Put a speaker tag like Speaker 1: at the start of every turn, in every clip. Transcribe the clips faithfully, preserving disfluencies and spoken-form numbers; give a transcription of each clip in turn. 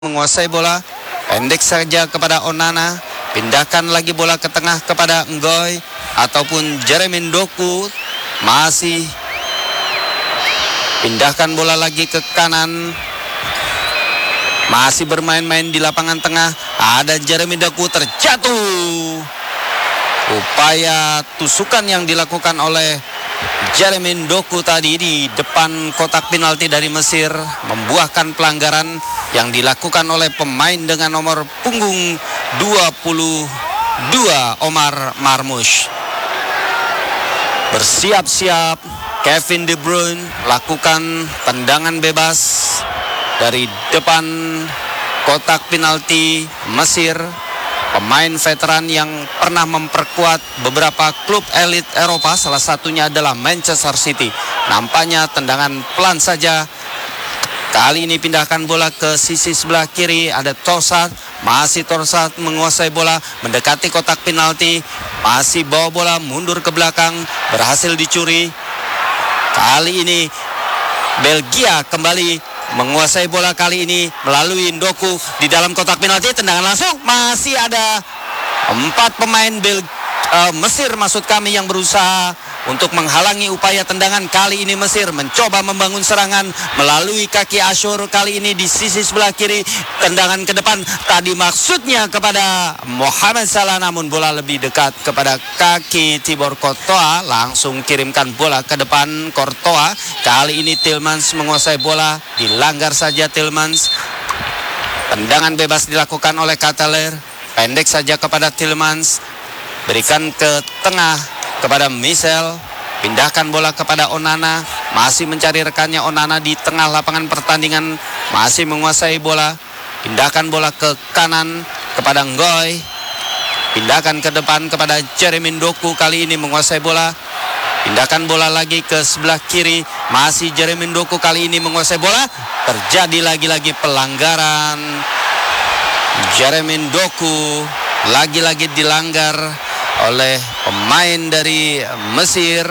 Speaker 1: menguasai bola, pendek saja kepada Onana, pindahkan lagi bola ke tengah kepada Nggoy ataupun Jeremy Doku, masih pindahkan bola lagi ke kanan, masih bermain-main di lapangan tengah, ada Jeremy Doku terjatuh. Upaya tusukan yang dilakukan oleh Jeremy Doku tadi di depan kotak penalti dari Mesir membuahkan pelanggaran yang dilakukan oleh pemain dengan nomor punggung dua puluh dua, Omar Marmush. Bersiap-siap Kevin De Bruyne lakukan tendangan bebas dari depan kotak penalti Mesir. Pemain veteran yang pernah memperkuat beberapa klub elit Eropa, salah satunya adalah Manchester City. Nampaknya tendangan pelan saja. Kali ini pindahkan bola ke sisi sebelah kiri, ada Trossard, masih Trossard menguasai bola, mendekati kotak penalti, masih bawa bola mundur ke belakang, berhasil dicuri. Kali ini Belgia kembali menguasai bola, kali ini melalui Doku di dalam kotak penalti, tendangan langsung, masih ada empat pemain Bel uh, Mesir maksud kami yang berusaha untuk menghalangi upaya tendangan. Kali ini Mesir mencoba membangun serangan melalui kaki Asyur, kali ini di sisi sebelah kiri, tendangan ke depan, tadi maksudnya kepada Mohamed Salah namun bola lebih dekat kepada kaki Thibaut Courtois, langsung kirimkan bola ke depan Courtois. Kali ini Tielemans menguasai bola, dilanggar saja Tielemans. Tendangan bebas dilakukan oleh Kataler, pendek saja kepada Tielemans, berikan ke tengah kepada Michel, pindahkan bola kepada Onana, masih mencari rekannya Onana di tengah lapangan pertandingan, masih menguasai bola, pindahkan bola ke kanan kepada Nggoy, pindahkan ke depan kepada Jeremy Doku, kali ini menguasai bola, pindahkan bola lagi ke sebelah kiri, masih Jeremy Doku, kali ini menguasai bola, terjadi lagi-lagi pelanggaran. Jeremy Doku lagi-lagi dilanggar oleh pemain dari Mesir.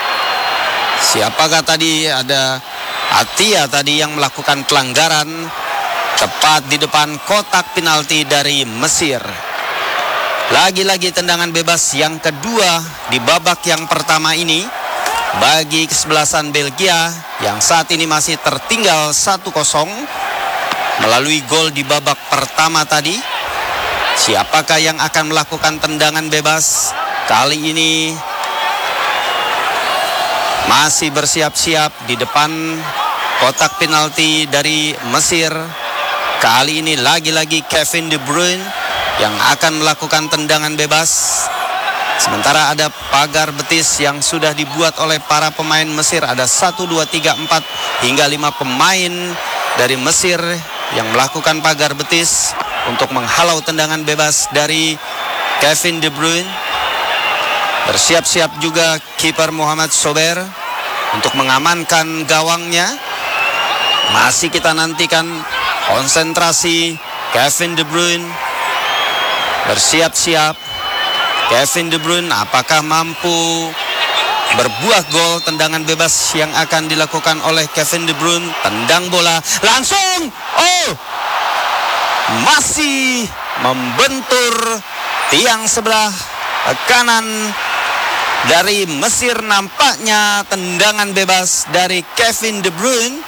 Speaker 1: Siapakah tadi? Ada Atia tadi yang melakukan pelanggaran tepat di depan kotak penalti dari Mesir. Lagi-lagi tendangan bebas yang kedua di babak yang pertama ini bagi kesebelasan Belgia yang saat ini masih tertinggal satu kosong melalui gol di babak pertama tadi. Siapakah yang akan melakukan tendangan bebas? Kali ini masih bersiap-siap di depan kotak penalti dari Mesir. Kali ini lagi-lagi Kevin De Bruyne yang akan melakukan tendangan bebas. Sementara ada pagar betis yang sudah dibuat oleh para pemain Mesir. Ada satu, dua, tiga, empat hingga lima pemain dari Mesir yang melakukan pagar betis untuk menghalau tendangan bebas dari Kevin De Bruyne. Bersiap-siap juga kiper Mohamed Sober untuk mengamankan gawangnya. Masih kita nantikan konsentrasi Kevin De Bruyne. Bersiap-siap Kevin De Bruyne, apakah mampu berbuah gol tendangan bebas yang akan dilakukan oleh Kevin De Bruyne? Tendang bola langsung, oh, masih membentur tiang sebelah kanan dari Mesir. Nampaknya tendangan bebas dari Kevin De Bruyne.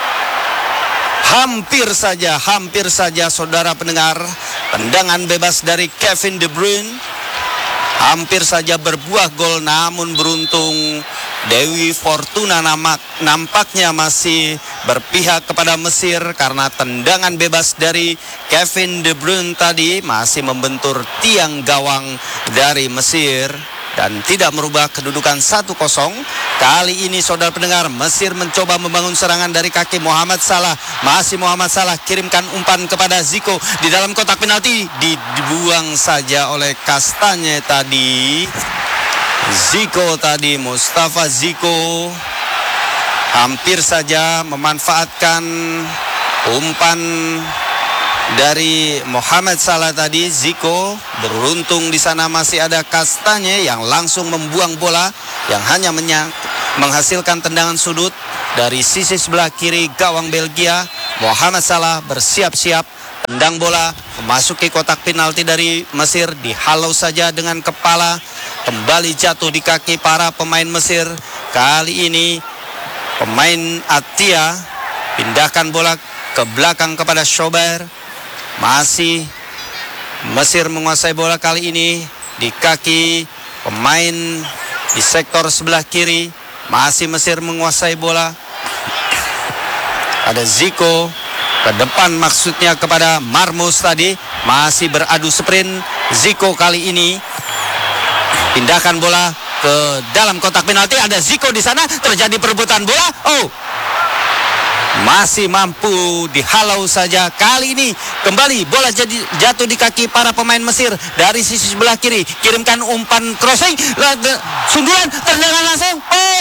Speaker 1: Hampir saja, hampir saja saudara pendengar, tendangan bebas dari Kevin De Bruyne hampir saja berbuah gol, namun beruntung Dewi Fortuna namak, nampaknya masih berpihak kepada Mesir karena tendangan bebas dari Kevin De Bruyne tadi masih membentur tiang gawang dari Mesir dan tidak merubah kedudukan satu kosong. Kali ini saudara pendengar, Mesir mencoba membangun serangan dari kaki Mohamed Salah. Masih Mohamed Salah, kirimkan umpan kepada Zico di dalam kotak penalti, dibuang saja oleh Kastanye tadi. Zico tadi, Mustafa Zico hampir saja memanfaatkan umpan dari Mohamed Salah tadi. Zico beruntung di sana masih ada Kastanye yang langsung membuang bola yang hanya menyak, menghasilkan tendangan sudut dari sisi sebelah kiri gawang Belgia. Mohamed Salah bersiap-siap tendang bola memasuki kotak penalti dari Mesir, dihalau saja dengan kepala, kembali jatuh di kaki para pemain Mesir. Kali ini pemain Atia pindahkan bola ke belakang kepada Shober. Masih Mesir menguasai bola kali ini di kaki pemain di sektor sebelah kiri. Masih Mesir menguasai bola. Ada Zico ke depan, maksudnya kepada Marmus tadi. Masih beradu sprint. Zico kali ini pindahkan bola ke dalam kotak penalti. Ada Zico di sana, terjadi perebutan bola. Oh, masih mampu dihalau saja. Kali ini kembali bola jadi jatuh di kaki para pemain Mesir dari sisi sebelah kiri. Kirimkan umpan crossing, sundulan, tendangan langsung. Oh,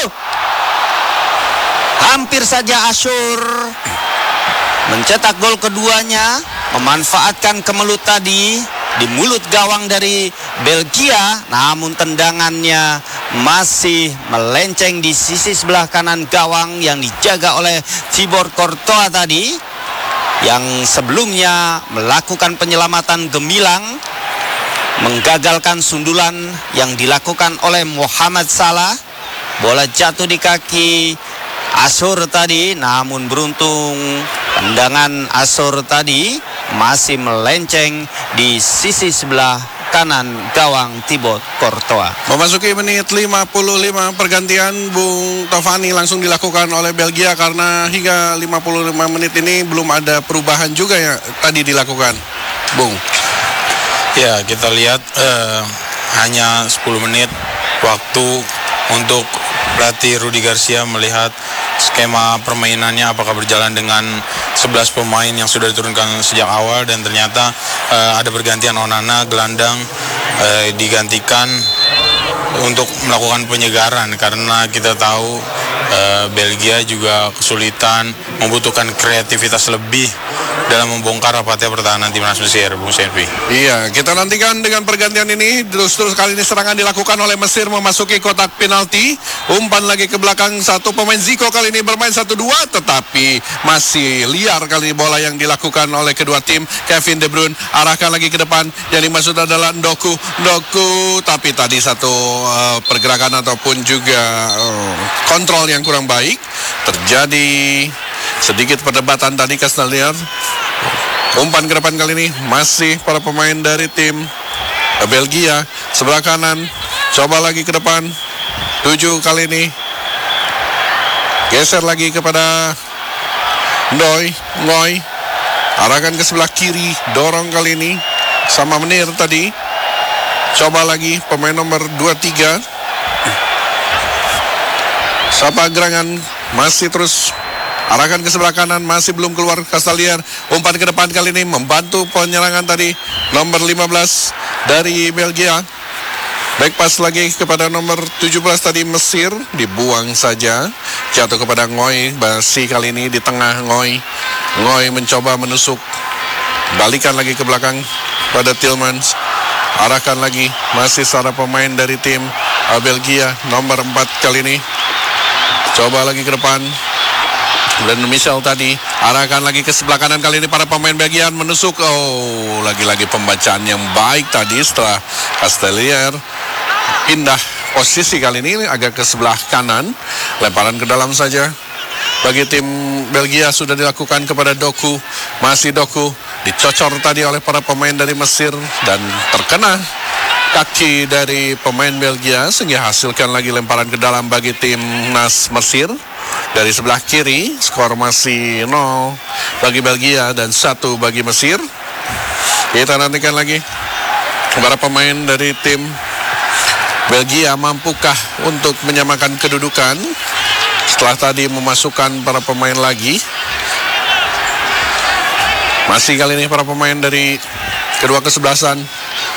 Speaker 1: hampir saja Ashur mencetak gol keduanya, memanfaatkan kemelut tadi di mulut gawang dari Belgia, namun tendangannya masih melenceng di sisi sebelah kanan gawang yang dijaga oleh Thibaut Courtois tadi, yang sebelumnya melakukan penyelamatan gemilang, menggagalkan sundulan yang dilakukan oleh Mohamed Salah. Bola jatuh di kaki Ashur tadi, namun beruntung tendangan Ashur tadi masih melenceng di sisi sebelah kanan gawang Thibaut Courtois.
Speaker 2: Memasuki menit lima puluh lima pergantian, Bung Tovani, langsung dilakukan oleh Belgia karena hingga lima puluh lima menit ini belum ada perubahan juga ya tadi dilakukan, Bung.
Speaker 3: Ya, kita lihat eh, hanya sepuluh menit waktu untuk pelatih Rudi Garcia melihat skema permainannya apakah berjalan dengan sebelas pemain yang sudah diturunkan sejak awal, dan ternyata uh, ada pergantian Onana, gelandang uh, digantikan untuk melakukan penyegaran karena kita tahu uh, Belgia juga kesulitan, membutuhkan kreativitas lebih dalam membongkar rapatnya pertahanan timnas Mesir, Bung Senpi.
Speaker 2: Iya, kita nantikan dengan pergantian ini. Terus-terus kali ini serangan dilakukan oleh Mesir memasuki kotak penalti. Umpan lagi ke belakang, satu pemain Zico kali ini bermain satu dua, tetapi masih liar kali ini bola yang dilakukan oleh kedua tim. Kevin De Bruyne arahkan lagi ke depan, yang dimaksud adalah Ndoku, Ndoku, tapi tadi satu uh, pergerakan ataupun juga uh, kontrol yang kurang baik. Terjadi sedikit perdebatan tadi, Castellier. Umpan ke depan kali ini masih para pemain dari tim Belgia. Sebelah kanan, coba lagi ke depan. Tujuh kali ini. Geser lagi kepada Ndoy, Ngoy. Arahkan ke sebelah kiri, dorong kali ini. Sama Menir tadi. Coba lagi pemain nomor dua puluh tiga. Sapa gerangan masih terus arahkan ke sebelah kanan, masih belum keluar Castellier. Umpan ke depan kali ini membantu penyerangan tadi nomor lima belas dari Belgia. Back pass lagi kepada nomor tujuh belas tadi Mesir, dibuang saja, jatuh kepada Ngoy. Basi kali ini di tengah Ngoy. Ngoy mencoba menusuk, balikan lagi ke belakang pada Tillmans. Arahkan lagi, masih seorang pemain dari tim Belgia nomor empat kali ini. Coba lagi ke depan. Dan Michel tadi arahkan lagi ke sebelah kanan, kali ini para pemain Belgia menusuk. Oh, lagi-lagi pembacaan yang baik tadi setelah Castellier pindah posisi kali ini agak ke sebelah kanan. Lemparan ke dalam saja bagi tim Belgia sudah dilakukan kepada Doku. Masih Doku dicocor tadi oleh para pemain dari Mesir dan terkena kaki dari pemain Belgia sehingga hasilkan lagi lemparan ke dalam bagi timnas Mesir. Dari sebelah kiri, skor masih nol bagi Belgia dan satu bagi Mesir. Kita nantikan lagi para pemain dari tim Belgia mampukah untuk menyamakan kedudukan setelah tadi memasukkan para pemain lagi. Masih kali ini para pemain dari kedua kesebelasan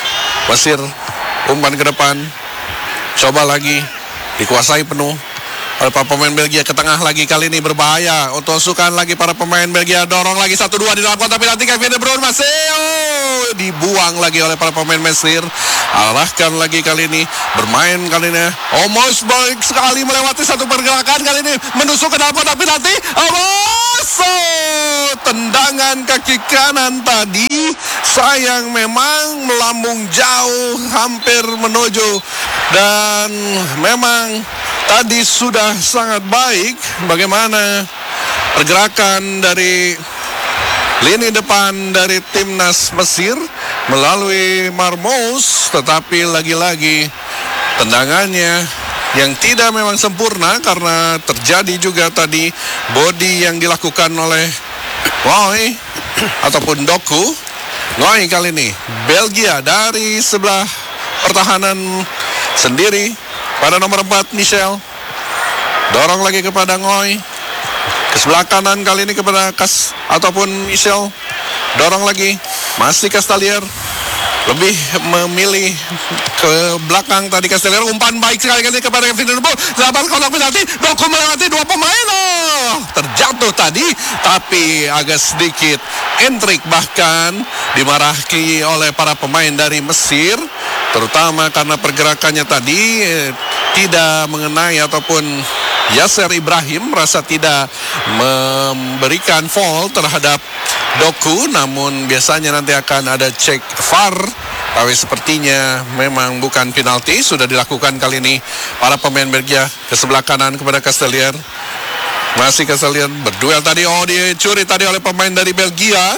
Speaker 2: Mesir. Umpan ke depan, coba lagi, dikuasai penuh oleh para pemain Belgia. Ke tengah lagi kali ini berbahaya. Otosukan lagi para pemain Belgia. Dorong lagi satu dua di dalam kotak penalti. Kevin De Bruyne masih oh, dibuang lagi oleh para pemain Mesir. Arahkan lagi kali ini. Bermain kali ini. Omos baik sekali melewati satu pergerakan kali ini. Menusuk ke dalam kotak penalti. Omos! Oh, tendangan kaki kanan tadi. Sayang memang melambung jauh. Hampir menuju. Dan memang tadi sudah sangat baik bagaimana pergerakan dari lini depan dari timnas Mesir melalui Marmous, tetapi lagi-lagi tendangannya yang tidak memang sempurna karena terjadi juga tadi body yang dilakukan oleh Ngoi ataupun Doku. Ngoi kali ini Belgia dari sebelah pertahanan sendiri pada nomor empat Michel. Dorong lagi kepada Ngoi. Ke sebelah kanan kali ini kepada Kas ataupun Michel. Dorong lagi. Masih Castalier. Lebih memilih ke belakang tadi Castalier. Umpan baik sekali kali kepada Kevin De Bruyne. Dapat kotak penalti. Doku melewati dua pemain. Oh, terjatuh tadi. Tapi agak sedikit entrik, bahkan dimarahi oleh para pemain dari Mesir. Terutama karena pergerakannya tadi eh, tidak mengenai ataupun Yasser Ibrahim merasa tidak memberikan foul terhadap Doku. Namun biasanya nanti akan ada cek V A R. Tapi sepertinya memang bukan penalti. Sudah dilakukan kali ini para pemain Belgia. Ke sebelah kanan kepada Castalier. Masih Castalier berduel tadi. Oh, dicuri tadi oleh pemain dari Belgia.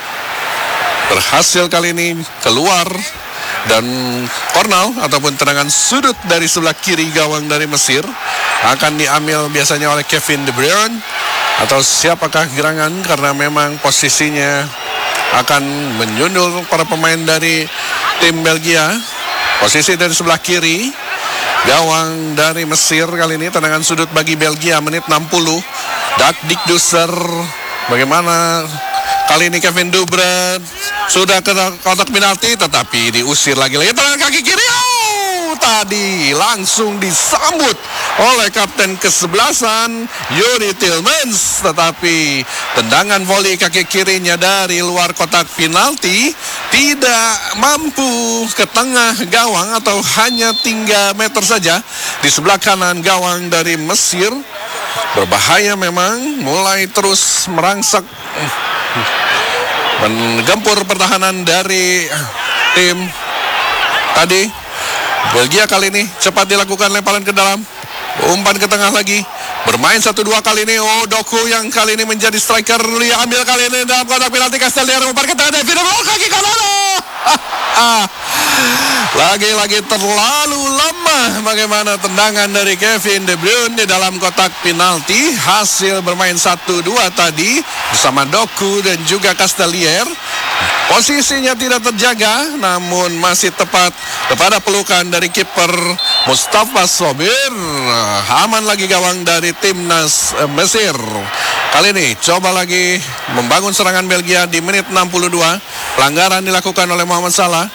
Speaker 2: Berhasil kali ini keluar. Dan Kornal ataupun tendangan sudut dari sebelah kiri gawang dari Mesir akan diambil biasanya oleh Kevin De Bruyne atau siapakah gerangan, karena memang posisinya akan menyundul para pemain dari tim Belgia. Posisi dari sebelah kiri gawang dari Mesir kali ini. Tendangan sudut bagi Belgia menit enam puluh. Dak Dikduser, bagaimana kali ini Kevin De Bruyne sudah ke kotak penalti tetapi diusir lagi-lagi. Tendangan kaki kiri. Oh, tadi langsung disambut oleh kapten kesebelasan Yuri Tillmans, tetapi tendangan voli kaki kirinya dari luar kotak penalti tidak mampu ke tengah gawang atau hanya tiga meter saja di sebelah kanan gawang dari Mesir. Berbahaya memang, mulai terus merangsak menggempur pertahanan dari tim tadi. Belgia kali ini cepat dilakukan lemparan ke dalam, umpan ke tengah lagi, bermain satu dua kali ini. Oh, Doku yang kali ini menjadi striker, dia ambil kali ini dalam kotak penalti. Castalier umpan ke tengah, David oh, kaki kanan. Lagi-lagi terlalu lemah bagaimana tendangan dari Kevin De Bruyne di dalam kotak penalti. Hasil bermain satu dua tadi bersama Doku dan juga Castalier. Posisinya tidak terjaga, namun masih tepat kepada pelukan dari kiper Mustafa Sobir. Aman lagi gawang dari timnas Mesir. Kali ini coba lagi membangun serangan Belgia di menit enam puluh dua. Pelanggaran dilakukan oleh Mohamed Salah.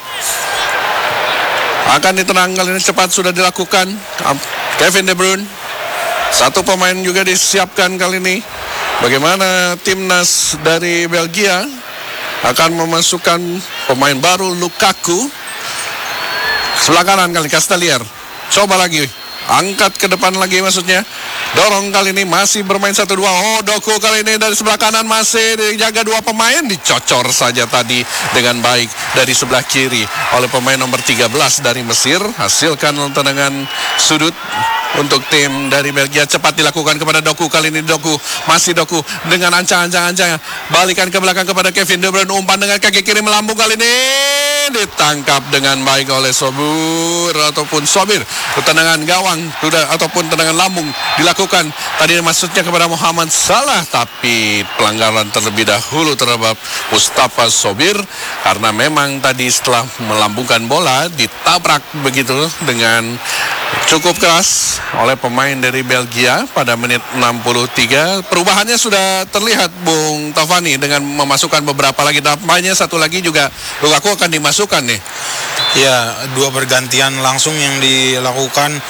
Speaker 2: Akan ditenang kali ini, cepat sudah dilakukan Kevin De Bruyne. Satu pemain juga disiapkan kali ini. Bagaimana timnas dari Belgia akan memasukkan pemain baru Lukaku. Sebelah kanan kali Castalier. Coba lagi, angkat ke depan lagi maksudnya. Dorong kali ini masih bermain satu dua. Oh, Doku kali ini dari sebelah kanan masih dijaga dua pemain. Dicocor saja tadi dengan baik dari sebelah kiri oleh pemain nomor tiga belas dari Mesir. Hasilkan tendangan sudut untuk tim dari Belgia. Cepat dilakukan kepada Doku. Kali ini Doku, masih Doku dengan ancang-ancang-ancang. Balikan ke belakang kepada Kevin De Bruyne. Umpan dengan kaki kiri melambung kali ini. Ditangkap dengan baik oleh Sobur ataupun Sobir. Tendangan gawang sudah ataupun tendangan lambung dilakukan. Tadi maksudnya kepada Mohamed Salah, tapi pelanggaran terlebih dahulu terhadap Mustafa Sobir karena memang tadi setelah melambungkan bola ditabrak begitu dengan cukup keras oleh pemain dari Belgia pada menit enam puluh tiga. Perubahannya sudah terlihat Bung Tavani dengan memasukkan beberapa lagi. Tampaknya satu lagi juga Lukaku akan dimasukkan nih.
Speaker 3: Ya, dua pergantian langsung yang dilakukan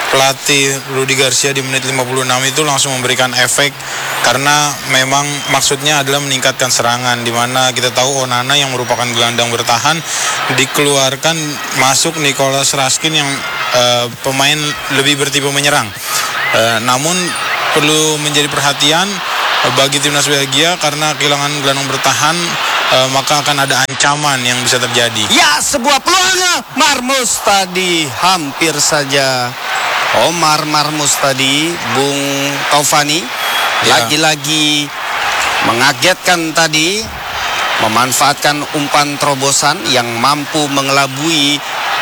Speaker 3: pelatih Rudi Garcia di menit lima puluh enam itu langsung memberikan efek, karena memang maksudnya adalah meningkatkan serangan, di mana kita tahu Onana yang merupakan gelandang bertahan dikeluarkan, masuk Nicolas Raskin yang uh, pemain lebih bertipe menyerang. Uh, namun perlu menjadi perhatian uh, bagi timnas Belgia, karena kehilangan gelandang bertahan uh, maka akan ada ancaman yang bisa terjadi.
Speaker 1: Ya, sebuah peluang Marmus tadi hampir saja Omar Marmus tadi, Bung Taufani,
Speaker 3: Ya.
Speaker 1: lagi-lagi mengagetkan tadi, memanfaatkan umpan terobosan yang mampu mengelabui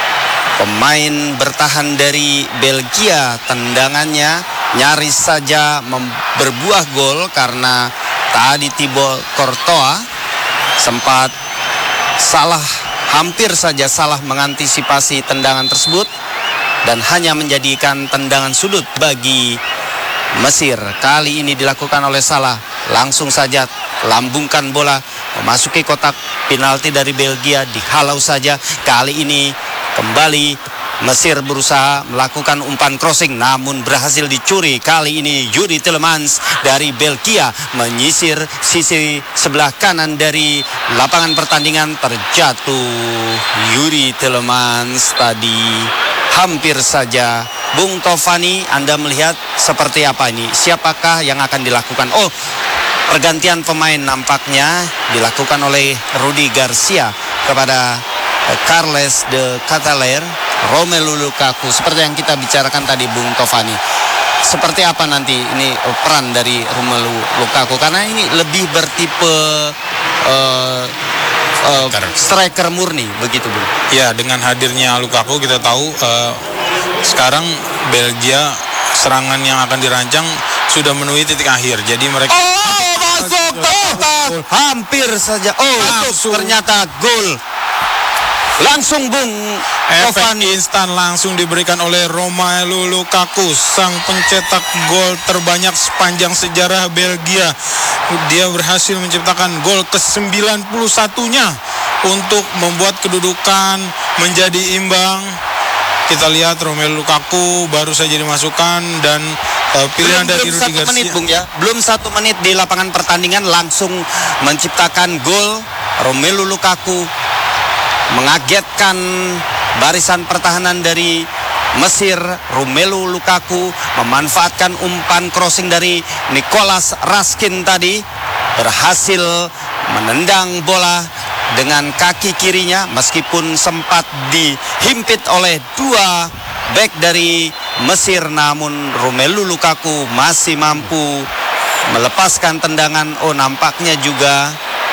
Speaker 1: pemain bertahan dari Belgia. Tendangannya nyaris saja mem- berbuah gol karena tadi Thibaut Courtois sempat salah, hampir saja salah mengantisipasi tendangan tersebut dan hanya menjadikan tendangan sudut bagi Mesir. Kali ini dilakukan oleh Salah, langsung saja lambungkan bola memasuki kotak penalti dari Belgia, dihalau saja. Kali ini kembali Mesir berusaha melakukan umpan crossing namun berhasil dicuri. Kali ini Yuri Tielemans dari Belgia menyisir sisi sebelah kanan dari lapangan pertandingan, terjatuh Yuri Tielemans tadi. Hampir saja. Bung Taufani, Anda melihat seperti apa ini? Siapakah yang akan dilakukan? Oh, pergantian pemain nampaknya dilakukan oleh Rudi Garcia kepada Carles de Cataler, Romelu Lukaku. Seperti yang kita bicarakan tadi, Bung Taufani. Seperti apa nanti ini peran dari Romelu Lukaku? Karena ini lebih bertipe uh, uh, striker murni, begitu, Bung?
Speaker 3: Ya, dengan hadirnya Lukaku kita tahu uh, sekarang Belgia serangan yang akan dirancang sudah menuju titik akhir. Jadi mereka
Speaker 1: Oh, masuk kotak. Hampir saja. Oh,
Speaker 3: Langsung.
Speaker 1: ternyata gol. Langsung, Bung
Speaker 3: efek
Speaker 1: Taufani.
Speaker 3: instan langsung diberikan oleh Romelu Lukaku, sang pencetak gol terbanyak sepanjang sejarah Belgia. Dia berhasil menciptakan gol ke sembilan puluh satunya untuk membuat kedudukan menjadi imbang. Kita lihat Romelu Lukaku baru saja dimasukkan dan uh, pilihan
Speaker 1: belum,
Speaker 3: dari
Speaker 1: belum
Speaker 3: Rudi
Speaker 1: satu
Speaker 3: Garcia.
Speaker 1: menit, Bung, ya. Belum satu menit di lapangan pertandingan langsung menciptakan gol. Romelu Lukaku mengagetkan barisan pertahanan dari Mesir. Romelu Lukaku memanfaatkan umpan crossing dari Nicolas Raskin tadi, berhasil menendang bola dengan kaki kirinya meskipun sempat dihimpit oleh dua bek dari Mesir, namun Romelu Lukaku masih mampu melepaskan tendangan. Oh, nampaknya juga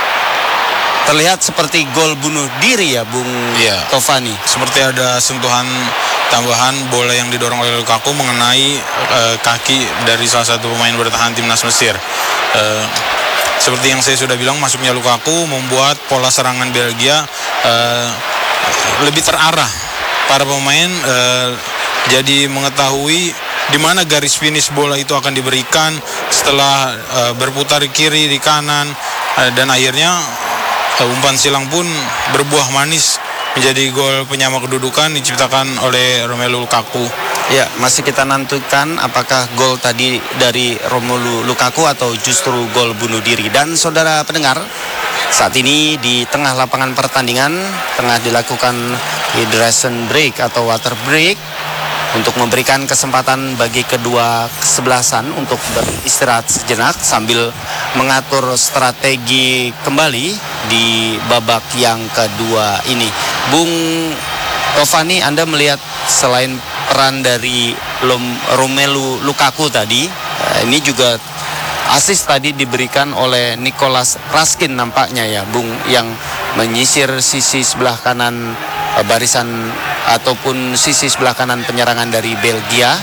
Speaker 1: terlihat seperti gol bunuh diri ya, Bung
Speaker 3: Iya.
Speaker 1: Taufani.
Speaker 3: Seperti ada sentuhan tambahan bola yang didorong oleh Lukaku mengenai uh, kaki dari salah satu pemain bertahan timnas Mesir. Uh, seperti yang saya sudah bilang, masuknya Lukaku membuat pola serangan Belgia uh, lebih terarah. Para pemain uh, jadi mengetahui di mana garis finish bola itu akan diberikan setelah uh, berputar kiri di kanan, uh, dan akhirnya uh, umpan silang pun berbuah manis menjadi gol penyama kedudukan diciptakan oleh Romelu Lukaku.
Speaker 1: Ya, masih kita nantikan apakah gol tadi dari Romelu Lukaku atau justru gol bunuh diri. Dan saudara pendengar, saat ini di tengah lapangan pertandingan tengah dilakukan hydration break atau water break untuk memberikan kesempatan bagi kedua kesebelasan untuk beristirahat sejenak sambil mengatur strategi kembali di babak yang kedua ini. Bung Taufani, Anda melihat selain peran dari Romelu Lukaku tadi, ini juga asis tadi diberikan oleh Nicolas Raskin nampaknya ya, Bung, yang menyisir sisi sebelah kanan barisan ataupun sisi sebelah kanan penyerangan dari Belgia.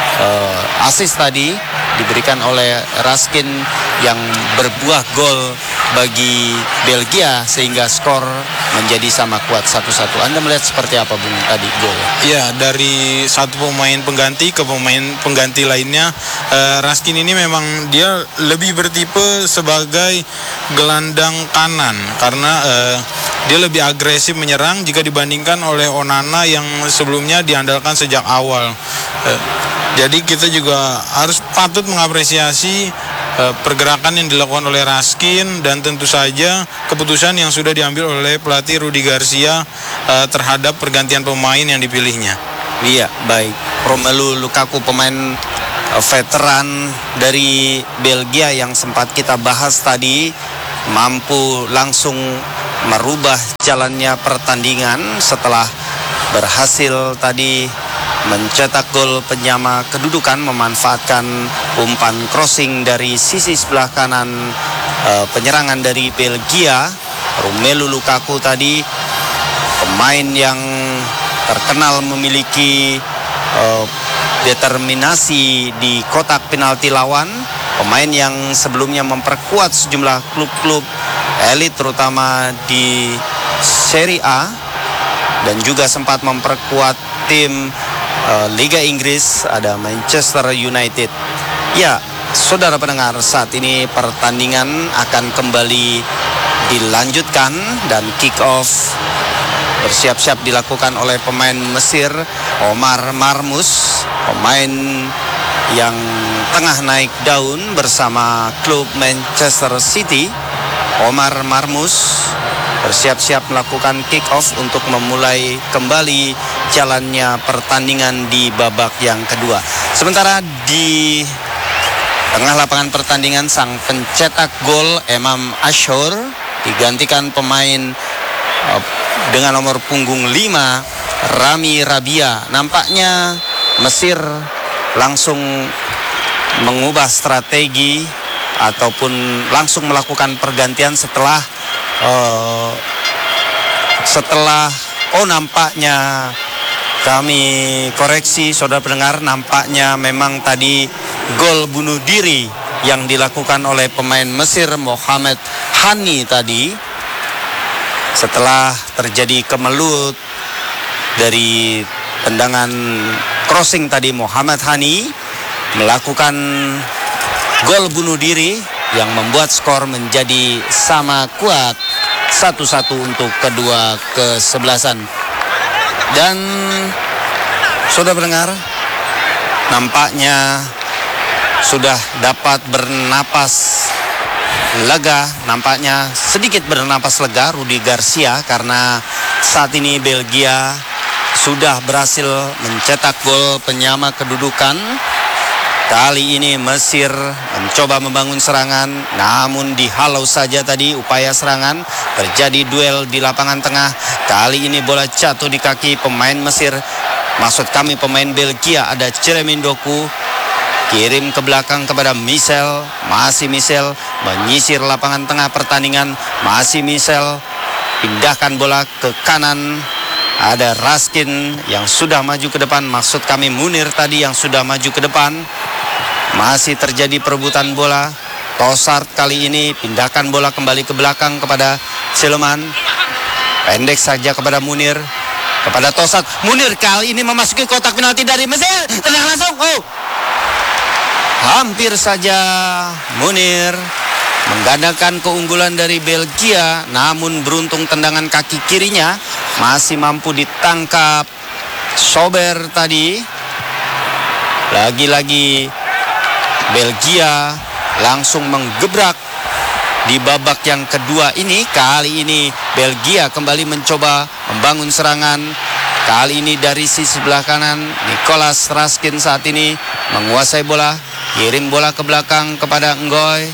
Speaker 1: Uh, asis tadi diberikan oleh Raskin yang berbuah gol bagi Belgia sehingga skor menjadi sama kuat satu satu. Anda melihat seperti apa, Bung, tadi gol?
Speaker 3: Ya, dari satu pemain pengganti ke pemain pengganti lainnya, uh, Raskin ini memang dia lebih bertipe sebagai gelandang kanan karena uh, dia lebih agresif menyerang jika dibandingkan oleh Onana yang sebelumnya diandalkan sejak awal. Eh, jadi kita juga harus patut mengapresiasi eh, pergerakan yang dilakukan oleh Raskin dan tentu saja keputusan yang sudah diambil oleh pelatih Rudi Garcia eh, terhadap pergantian pemain yang dipilihnya.
Speaker 1: Iya, baik. Romelu Lukaku, pemain uh, veteran dari Belgia yang sempat kita bahas tadi, mampu langsung merubah jalannya pertandingan setelah berhasil tadi mencetak gol penyama kedudukan, memanfaatkan umpan crossing dari sisi sebelah kanan uh, penyerangan dari Belgia. Romelu Lukaku tadi pemain yang terkenal memiliki uh, determinasi di kotak penalti lawan, pemain yang sebelumnya memperkuat sejumlah klub-klub elit terutama di Serie A dan juga sempat memperkuat tim uh, Liga Inggris, ada Manchester United. Ya, saudara pendengar, saat ini pertandingan akan kembali dilanjutkan dan kick off bersiap-siap dilakukan oleh pemain Mesir Omar Marmoush, pemain yang tengah naik daun bersama klub Manchester City. Omar Marmoush bersiap-siap melakukan kick off untuk memulai kembali jalannya pertandingan di babak yang kedua. Sementara di tengah lapangan pertandingan, sang pencetak gol Emam Ashur digantikan pemain uh, dengan nomor punggung lima, Rami Rabia. Nampaknya Mesir langsung mengubah strategi ataupun langsung melakukan pergantian setelah uh, setelah oh nampaknya kami koreksi saudara pendengar, nampaknya memang tadi gol bunuh diri yang dilakukan oleh pemain Mesir Mohamed Hani tadi setelah terjadi kemelut dari tendangan crossing tadi. Mohamed Hani melakukan gol bunuh diri yang membuat skor menjadi sama kuat satu satu untuk kedua kesebelasan. Dan saudara pendengar, nampaknya sudah dapat bernapas lega, nampaknya sedikit bernapas lega Rudi Garcia karena saat ini Belgia sudah berhasil mencetak gol penyama kedudukan. Kali ini Mesir mencoba membangun serangan, namun dihalau saja tadi upaya serangan. Terjadi duel di lapangan tengah. Kali ini bola jatuh di kaki pemain Mesir. Maksud kami pemain Belgia, ada Jeremy Doku. Kirim ke belakang kepada Michel. Masih Michel menyisir lapangan tengah pertandingan. Masih Michel pindahkan bola ke kanan. Ada Raskin yang sudah maju ke depan. Maksud kami Munir tadi yang sudah maju ke depan. Masih terjadi perebutan bola. Tosart kali ini pindahkan bola kembali ke belakang kepada Cileman. Pendek saja kepada Munir. Kepada Tosart. Munir kali ini memasuki kotak penalti dari Mesir. Tenang langsung. Oh. Hampir saja Munir menggandakan keunggulan dari Belgia, namun beruntung tendangan kaki kirinya masih mampu ditangkap Sober tadi. Lagi-lagi Belgia langsung menggebrak di babak yang kedua ini. Kali ini Belgia kembali mencoba membangun serangan. Kali ini dari sisi sebelah kanan, Nicolas Raskin saat ini menguasai bola. Kirim bola ke belakang kepada Ngoy.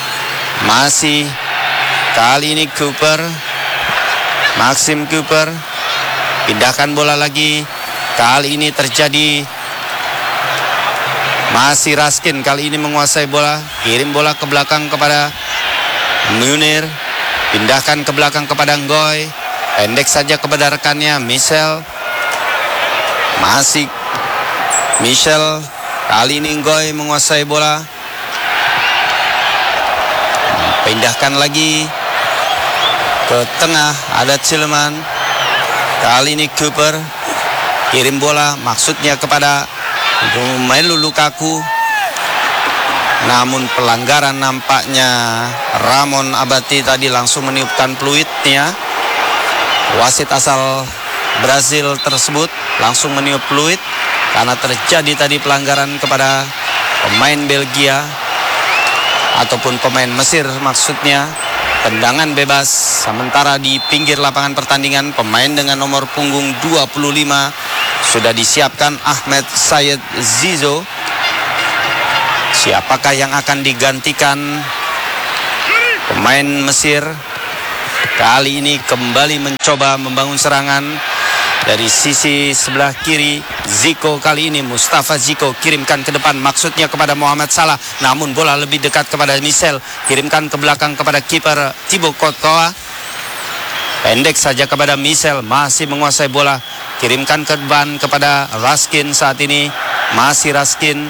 Speaker 1: Masih kali ini Cooper, Maxim Cooper. Pindahkan bola lagi. Kali ini terjadi masih Raskin. Kali ini menguasai bola. Kirim bola ke belakang kepada Munir. Pindahkan ke belakang kepada Ngoy. Pendek saja kepada rekannya Michel. Masih Michel. Kali ini Ngoy menguasai bola. Pindahkan lagi ke tengah, ada Cileman. Kali ini Cooper. Kirim bola maksudnya kepada Romelu Lukaku. Namun pelanggaran nampaknya. Ramon Abati tadi langsung meniupkan peluitnya. Wasit asal Brazil tersebut langsung meniup peluit karena terjadi tadi pelanggaran kepada pemain Belgia ataupun pemain Mesir maksudnya. Tendangan bebas sementara di pinggir lapangan pertandingan pemain dengan nomor punggung dua puluh lima sudah disiapkan Ahmed Sayed Zizo. Siapakah yang akan digantikan pemain Mesir? Kali ini kembali mencoba membangun serangan dari sisi sebelah kiri. Zico kali ini Mustafa Zico kirimkan ke depan, maksudnya kepada Mohamed Salah, namun bola lebih dekat kepada Michel, kirimkan ke belakang kepada kiper Thibaut Courtois. Pendek saja kepada Michel, masih menguasai bola, kirimkan ke depan kepada Raskin. Saat ini masih Raskin,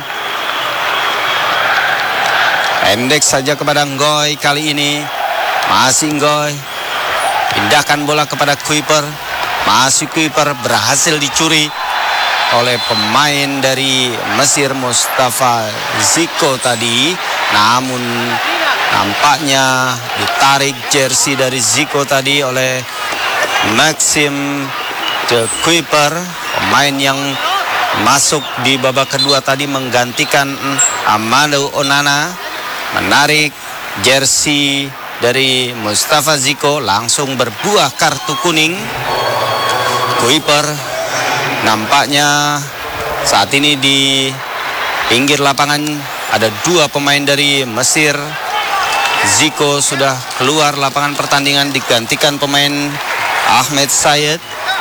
Speaker 1: pendek saja kepada Ngoy. Kali ini masih Ngoy, pindahkan bola kepada Kuiper, masih Kuiper, berhasil dicuri oleh pemain dari Mesir Mustafa Zico tadi, namun nampaknya ditarik jersey dari Zico tadi oleh Maxim de Kuiper, pemain yang masuk di babak kedua tadi menggantikan Amadou Onana, menarik jersey dari Mustafa Zico, langsung berbuah kartu kuning. Kuiper nampaknya saat ini di pinggir lapangan ada dua pemain dari Mesir. Zico sudah keluar lapangan pertandingan, digantikan pemain Ahmed Sayed.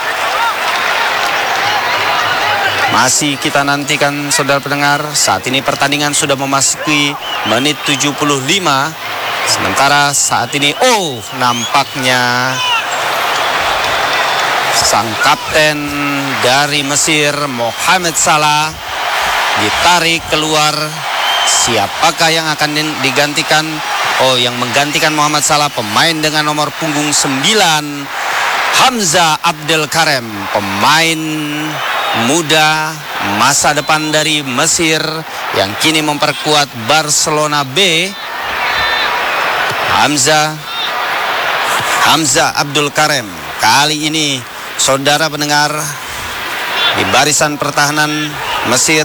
Speaker 1: Masih kita nantikan saudara pendengar, saat ini pertandingan sudah memasuki menit tujuh puluh lima. Sementara saat ini oh nampaknya sang kapten dari Mesir Mohamed Salah ditarik keluar. Siapakah yang akan digantikan? Oh, yang menggantikan Mohamed Salah pemain dengan nomor punggung sembilan, Hamza Abdel Karem, pemain muda masa depan dari Mesir yang kini memperkuat Barcelona B. Hamza Hamza Abdul Karem kali ini saudara pendengar di barisan pertahanan Mesir.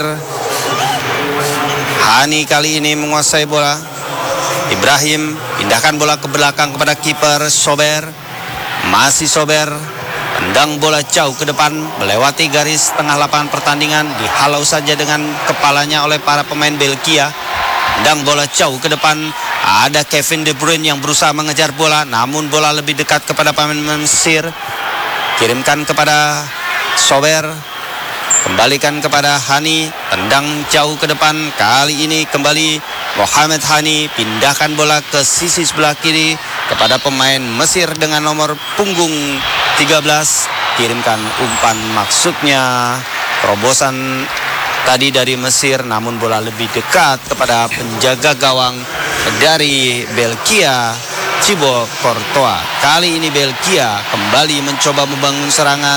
Speaker 1: Hani kali ini menguasai bola. Ibrahim pindahkan bola ke belakang kepada kiper Sober, masih Sober, tendang bola jauh ke depan melewati garis tengah lapangan pertandingan, dihalau saja dengan kepalanya oleh para pemain Belgia. Tendang bola jauh ke depan, ada Kevin De Bruyne yang berusaha mengejar bola, namun bola lebih dekat kepada pemain Mesir. Kirimkan kepada Sober, kembalikan kepada Hani, tendang jauh ke depan. Kali ini kembali Mohamed Hani, pindahkan bola ke sisi sebelah kiri kepada pemain Mesir dengan nomor punggung tiga belas. Kirimkan umpan, maksudnya terobosan tadi dari Mesir, namun bola lebih dekat kepada penjaga gawang dari Belgia, Thibaut Courtois. Kali ini Belgia kembali mencoba membangun serangan.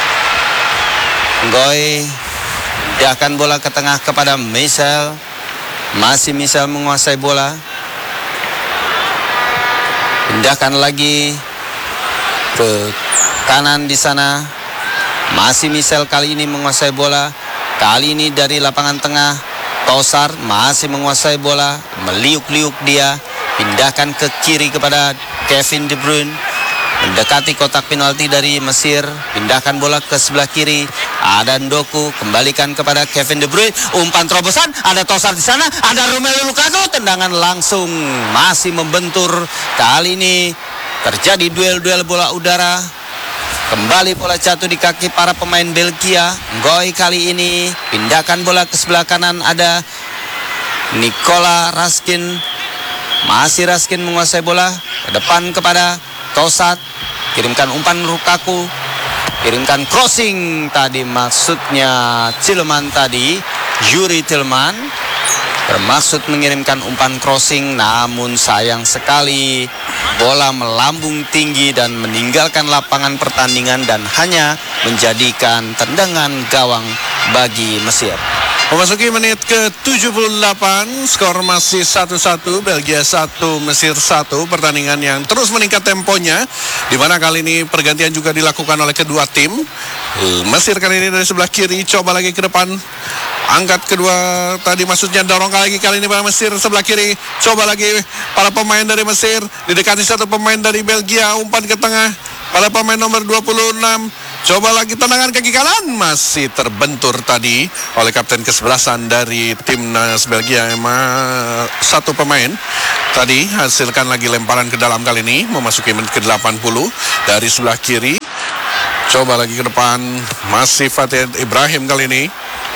Speaker 1: Ngoy pindahkan bola ke tengah kepada Michel, masih Michel menguasai bola. Pindahkan lagi ke kanan di sana, masih Michel kali ini menguasai bola. Kali ini dari lapangan tengah Tosar masih menguasai bola, meliuk-liuk dia, pindahkan ke kiri kepada Kevin De Bruyne, mendekati kotak penalti dari Mesir, pindahkan bola ke sebelah kiri, ada Ndoku, kembalikan kepada Kevin De Bruyne, umpan terobosan, ada Tosar di sana, ada Romelu Lukaku, tendangan langsung masih membentur. Kali ini terjadi duel-duel bola udara. Kembali bola jatuh di kaki para pemain Belgia. Ngoy kali ini pindahkan bola ke sebelah kanan, ada Nikola Raskin, masih Raskin menguasai bola ke depan kepada Tosat, kirimkan umpan Lukaku, kirimkan crossing tadi, maksudnya Tillman tadi, Yuri Tillman bermaksud mengirimkan umpan crossing, namun sayang sekali bola melambung tinggi dan meninggalkan lapangan pertandingan dan hanya menjadikan tendangan gawang bagi Mesir.
Speaker 2: Memasuki menit ke tujuh puluh delapan, skor masih satu satu, Belgia satu, Mesir satu. Pertandingan yang terus meningkat temponya, di mana kali ini pergantian juga dilakukan oleh kedua tim. Mesir kali ini dari sebelah kiri, coba lagi ke depan. Angkat kedua tadi, maksudnya dorong lagi kali ini para Mesir sebelah kiri. Coba lagi para pemain dari Mesir, didekati satu pemain dari Belgia, umpan ke tengah. Pada pemain nomor dua puluh enam, coba lagi tendangan kaki kanan, masih terbentur tadi oleh kapten kesebelasan dari timnas Belgia. Emang satu pemain tadi hasilkan lagi lemparan ke dalam kali ini, memasuki menit ke delapan puluh dari sebelah kiri. Coba lagi ke depan, masih Fatih Ibrahim kali ini.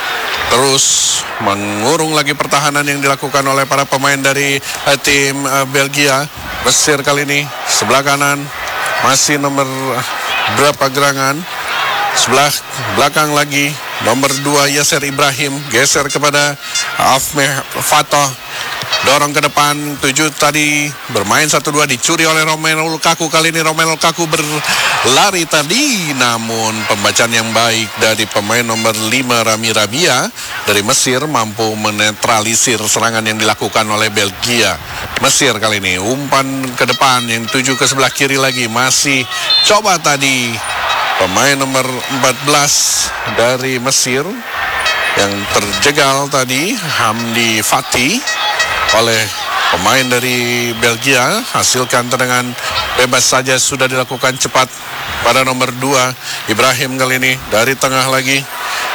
Speaker 2: Terus mengurung lagi pertahanan yang dilakukan oleh para pemain dari uh, tim uh, Belgia. Mesir kali ini sebelah kanan, masih nomor berapa gerangan, sebelah belakang lagi nomor dua Yasser Ibrahim, geser kepada Afmeh Fatah, dorong ke depan, tujuh tadi bermain satu dua, dicuri oleh Romelu Lukaku. Kali ini Romelu Lukaku berlari tadi, namun pembacaan yang baik dari pemain nomor lima Rami Rabia dari Mesir mampu menetralisir serangan yang dilakukan oleh Belgia. Mesir kali ini umpan ke depan yang tuju ke sebelah kiri lagi, masih coba tadi pemain nomor empat belas dari Mesir yang terjegal tadi, Hamdi Fatih, oleh pemain dari Belgia. Hasilkan tendangan bebas saja sudah dilakukan cepat pada nomor dua Ibrahim kali ini dari tengah lagi,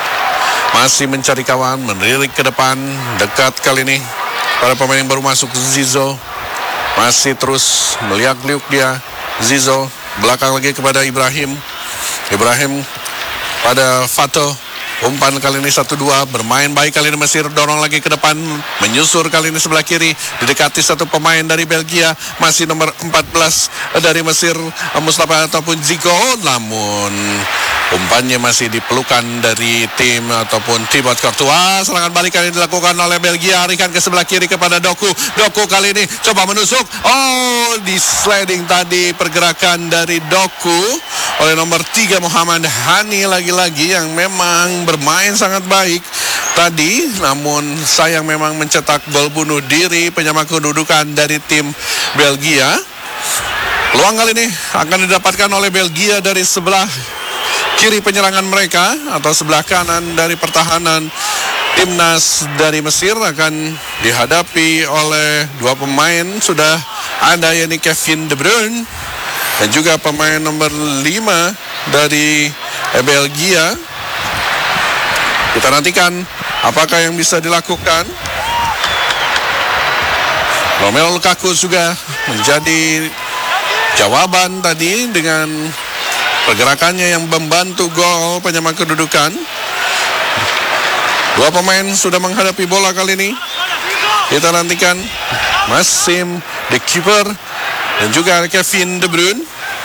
Speaker 2: masih mencari kawan, melirik ke depan, dekat kali ini para pemain yang baru masuk. Zizo masih terus meliak-liuk dia, Zizo belakang lagi kepada Ibrahim. Ibrahim pada Fato, umpan kali ini satu dua, bermain baik kali ini Mesir, dorong lagi ke depan, menyusur kali ini sebelah kiri, didekati satu pemain dari Belgia, masih nomor empat belas dari Mesir, Mustafa ataupun Zico, namun umpannya masih dipelukan dari tim ataupun Thibaut Courtois. Serangan balik kali ini dilakukan oleh Belgia, arikan ke sebelah kiri kepada Doku. Doku kali ini coba menusuk, oh di sliding tadi pergerakan dari Doku oleh nomor tiga Muhammad Hani, lagi-lagi yang memang bermain sangat baik tadi, namun sayang memang mencetak gol bunuh diri, penyama kedudukan dari tim Belgia. Peluang kali ini akan didapatkan oleh Belgia dari sebelah kiri penyerangan mereka atau sebelah kanan dari pertahanan timnas dari Mesir. Akan dihadapi oleh dua pemain sudah ada, yakni Kevin De Bruyne dan juga pemain nomor lima dari Belgia. Kita nantikan apakah yang bisa dilakukan. Romelu Lukaku juga menjadi jawaban tadi dengan pergerakannya yang membantu gol penyama kedudukan. Dua pemain sudah menghadapi bola kali ini. Kita nantikan Masim, the keeper, dan juga Kevin De Bruyne.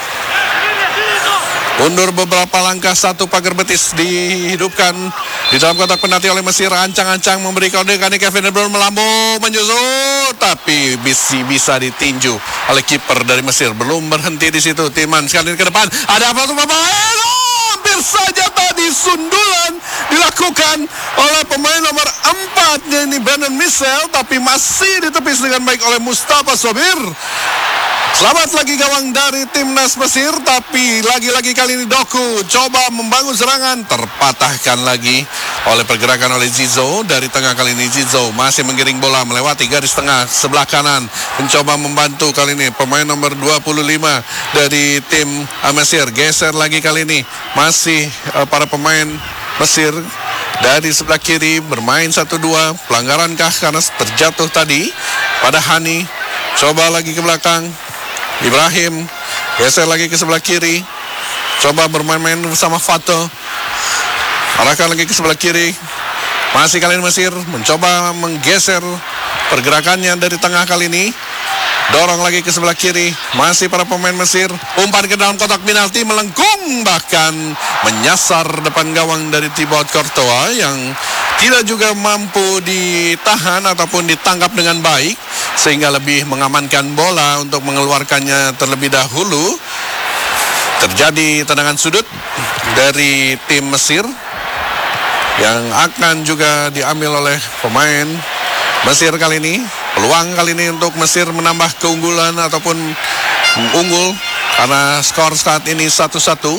Speaker 2: Mundur beberapa langkah, satu pagar betis dihidupkan di dalam kotak penalti oleh Mesir. Ancang-ancang memberi kode, karena Kevin De Bruyne melambung menyusul, tapi bisa bisa ditinju oleh kiper dari Mesir. Belum berhenti di situ, Timan sekali ke depan. Ada apa tuh pemain? Oh, hampir saja tadi sundulan dilakukan oleh pemain nomor empat, yakni Brandon Michel, tapi masih ditepis dengan baik oleh Mustafa Sobir. Selamat lagi gawang dari timnas Mesir, tapi lagi-lagi kali ini Doku coba membangun serangan, terpatahkan lagi oleh pergerakan oleh Zizo. Dari tengah kali ini Zizo masih menggiring bola melewati garis tengah sebelah kanan, mencoba membantu kali ini pemain nomor dua puluh lima dari tim Mesir. Geser lagi kali ini, masih uh, para pemain Mesir dari sebelah kiri bermain satu dua. Pelanggaran kah karena terjatuh tadi pada Hani. Coba lagi ke belakang, Ibrahim geser lagi ke sebelah kiri, coba bermain-main bersama Fato, arahkan lagi ke sebelah kiri. Masih kali ini Mesir mencoba menggeser pergerakannya dari tengah kali ini, dorong lagi ke sebelah kiri. Masih para pemain Mesir, umpan ke dalam kotak penalti, melengkung bahkan menyasar depan gawang dari Thibaut Courtois yang tidak juga mampu ditahan ataupun ditangkap dengan baik, sehingga lebih mengamankan bola untuk mengeluarkannya terlebih dahulu. Terjadi tendangan sudut dari tim Mesir. yang akan juga diambil oleh pemain Mesir kali ini. Peluang kali ini untuk Mesir menambah keunggulan ataupun unggul karena skor saat ini satu satu.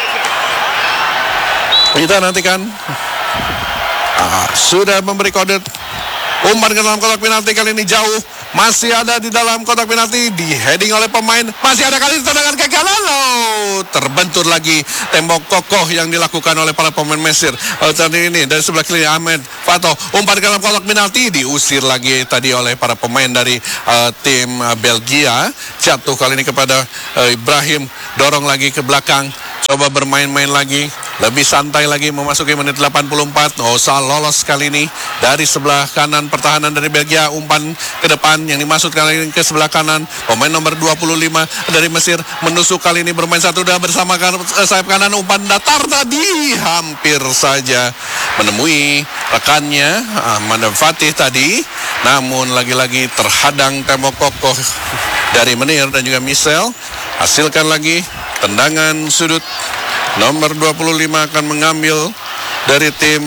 Speaker 2: Kita nantikan. Ah, sudah memberi kode umpan ke dalam kotak penalti, kali ini jauh. Masih ada di dalam kotak penalti, di heading oleh pemain. Masih ada kali tendangan ke kanan. Oh, terbentur lagi tembok kokoh yang dilakukan oleh para pemain Mesir. Oh, tadi ini dari sebelah kiri Ahmed Fato, umpan ke dalam kotak penalti, diusir lagi tadi oleh para pemain dari uh, tim uh, Belgia. Jatuh kali ini kepada uh, Ibrahim, dorong lagi ke belakang. Coba bermain-main lagi, lebih santai lagi memasuki menit delapan puluh empat. Osa lolos kali ini dari sebelah kanan pertahanan dari Belgia. Umpan ke depan yang dimaksud kali ini ke sebelah kanan. Pemain nomor dua puluh lima dari Mesir menusuk kali ini, bermain satu dah bersama kan, uh, sayap kanan. Umpan datar tadi hampir saja menemui rekannya Ahmad Fatih tadi, namun lagi-lagi terhadang tembok kokoh dari Menir dan juga Michel. Hasilkan lagi tendangan sudut. Nomor dua puluh lima akan mengambil dari tim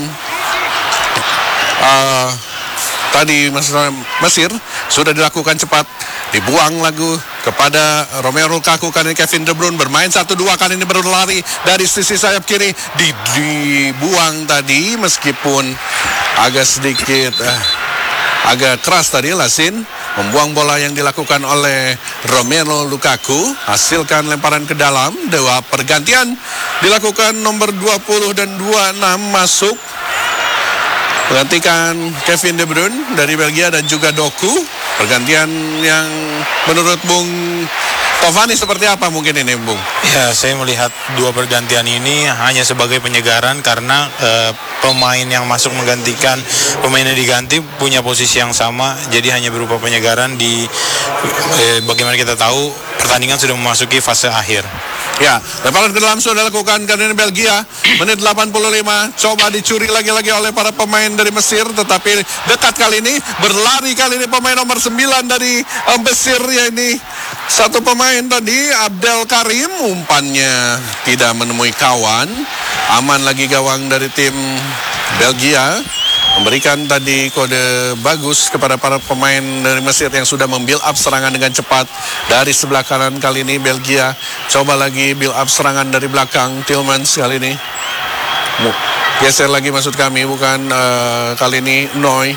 Speaker 2: uh, tadi Mesir. Sudah dilakukan cepat, dibuang lagu kepada Romelu Lukaku. Kali ini Kevin De Bruyne bermain satu dua, kali ini berlari dari sisi sayap kiri, di, dibuang tadi meskipun agak sedikit uh, agak keras tadi Lasin membuang bola yang dilakukan oleh Romelu Lukaku. Hasilkan lemparan ke dalam. Dua pergantian dilakukan, nomor dua puluh dan dua puluh enam masuk menggantikan Kevin De Bruyne dari Belgia dan juga Doku. Pergantian yang menurut Bung Tovani seperti apa mungkin ini, Bung?
Speaker 3: Ya, saya melihat dua pergantian ini hanya sebagai penyegaran karena eh, pemain yang masuk menggantikan pemain yang diganti punya posisi yang sama, jadi hanya berupa penyegaran di eh, bagaimana kita tahu pertandingan sudah memasuki fase akhir.
Speaker 2: Ya, lemparan ke dalam sudah dilakukan karena Belgia. Menit delapan puluh lima, coba dicuri lagi-lagi oleh para pemain dari Mesir, tetapi dekat kali ini, berlari kali ini pemain nomor sembilan dari um, Mesir, ya ini satu pemain tadi Abdel Karim. Umpannya tidak menemui kawan. Aman lagi gawang dari tim Belgia, memberikan tadi kode bagus kepada para pemain dari Mesir yang sudah membuild up serangan dengan cepat dari sebelah kanan. Kali ini Belgia coba lagi build up serangan dari belakang. Tillmans kali ini geser lagi, maksud kami bukan uh, kali ini Noy